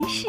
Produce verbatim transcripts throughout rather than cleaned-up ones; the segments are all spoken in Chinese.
是。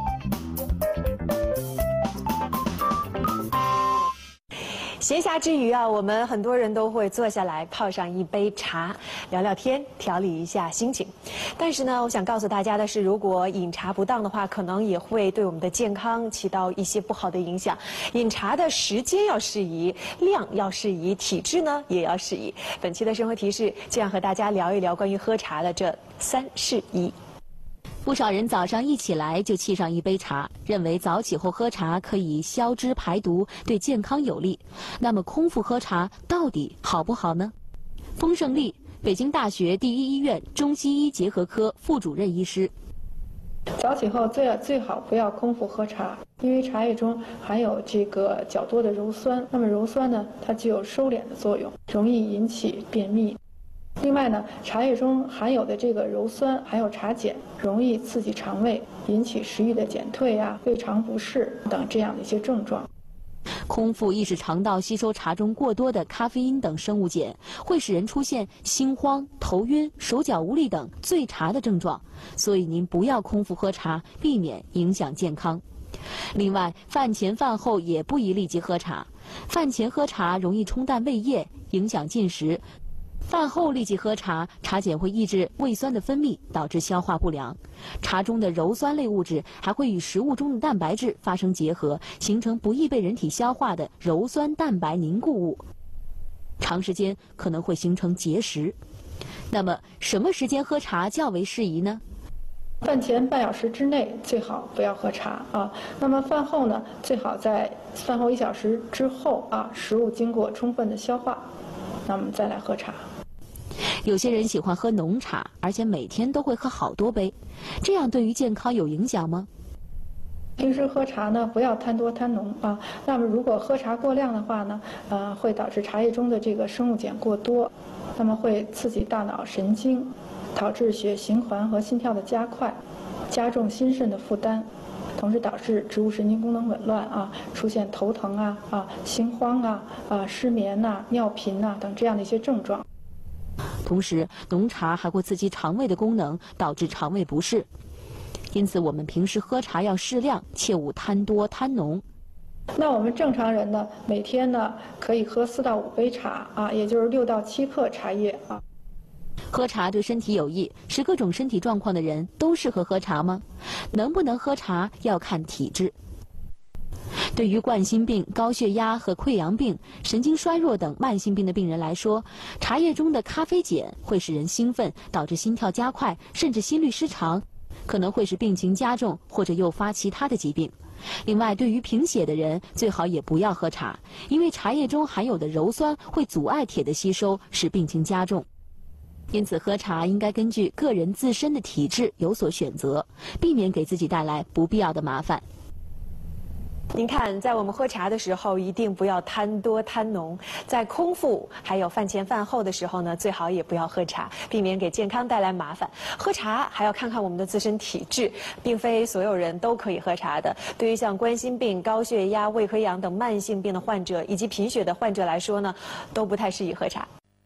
闲暇之余啊，我们很多人都会坐下来泡上一杯茶，聊聊天，调理一下心情。但是呢，我想告诉大家的是，如果饮茶不当的话，可能也会对我们的健康起到一些不好的影响。饮茶的时间要适宜，量要适宜，体质呢也要适宜。本期的生活提示，这样和大家聊一聊关于喝茶的这三适宜。 不少人早上一起来就沏上一杯茶，认为早起后喝茶可以消脂排毒，对健康有利。那么空腹喝茶到底好不好呢？封胜利，北京大学第一医院中西医结合科副主任医师。 早起后最最好不要空腹喝茶，因为茶叶中含有这个较多的鞣酸，那么鞣酸呢，它具有收敛的作用，容易引起便秘。另外呢，茶叶中含有的这个鞣酸还有茶碱，容易刺激肠胃，引起食欲的减退啊、胃肠不适等这样的一些症状。 空腹易使肠道吸收茶中过多的咖啡因等生物碱，会使人出现心慌、头晕、手脚无力等醉茶的症状。所以您不要空腹喝茶，避免影响健康。另外，饭前饭后也不宜立即喝茶。饭前喝茶容易冲淡胃液，影响进食。饭后立即喝茶，茶碱会抑制胃酸的分泌，导致消化不良。茶中的鞣酸类物质还会与食物中的蛋白质发生结合，形成不易被人体消化的鞣酸蛋白凝固物，长时间可能会形成结石。那么，什么时间喝茶较为适宜呢？ 饭前半小时之内最好不要喝茶啊。那么饭后呢，最好在饭后一小时之后啊，食物经过充分的消化，那么再来喝茶。 有些人喜欢喝浓茶，而且每天都会喝好多杯，这样对于健康有影响吗？ 平时喝茶呢，不要贪多贪浓啊。那么如果喝茶过量的话呢，呃，会导致茶叶中的这个生物碱过多，那么会刺激大脑神经，导致血循环和心跳的加快，加重心肾的负担，同时导致植物神经功能紊乱啊，出现头疼啊、啊心慌啊、啊失眠呐、啊、尿频呐、啊、等这样的一些症状。 同时，浓茶还会刺激肠胃的功能，导致肠胃不适。因此，我们平时喝茶要适量，切勿贪多贪浓。 那我们正常人呢，每天呢可以喝四到五杯茶啊，也就是六到七克茶叶啊。 喝茶对身体有益，是各种身体状况的人都适合喝茶吗？能不能喝茶要看体质。对于冠心病、高血压和溃疡病、神经衰弱等慢性病的病人来说，茶叶中的咖啡碱会使人兴奋，导致心跳加快，甚至心律失常，可能会使病情加重或者诱发其他的疾病。另外，对于贫血的人，最好也不要喝茶，因为茶叶中含有的鞣酸会阻碍铁的吸收，使病情加重。因此，喝茶应该根据个人自身的体质有所选择，避免给自己带来不必要的麻烦。 您看，在我们喝茶的时候，一定不要贪多贪浓。在空腹还有饭前饭后的时候呢，最好也不要喝茶，避免给健康带来麻烦。喝茶还要看看我们的自身体质，并非所有人都可以喝茶的。对于像冠心病、高血压、胃溃疡等慢性病的患者以及贫血的患者来说呢，都不太适宜喝茶。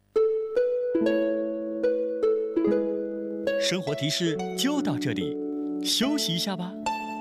生活提示就到这里，休息一下吧。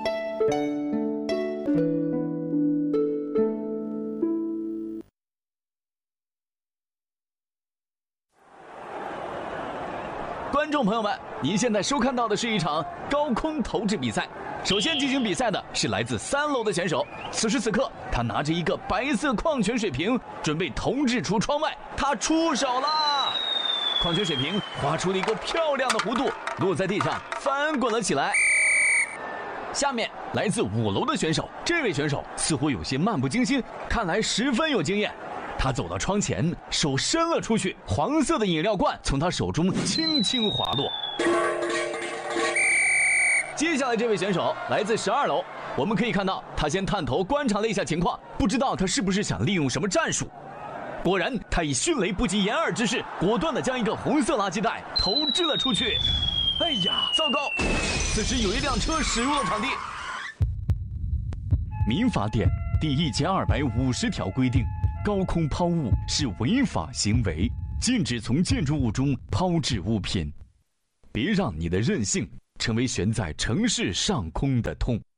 观众朋友们，您现在收看到的是一场高空投掷比赛。首先进行比赛的是来自三楼的选手，此时此刻，他拿着一个白色矿泉水瓶，准备投掷出窗外。他出手啦！矿泉水瓶划出了一个漂亮的弧度，落在地上，翻滚了起来。下面来自五楼的选手，这位选手似乎有些漫不经心，看来十分有经验。他走到窗前，手伸了出去，黄色的饮料罐从他手中轻轻滑落。接下来这位选手来自十二楼，我们可以看到他先探头观察了一下情况，不知道他是不是想利用什么战术。果然，他以迅雷不及掩耳之势，果断地将一个红色垃圾袋投掷了出去。哎呀，糟糕！此时有一辆车驶入了场地。 民法典第一千二百五十条规定，高空抛物是违法行为，禁止从建筑物中抛掷物品。别让你的任性成为悬在城市上空的痛。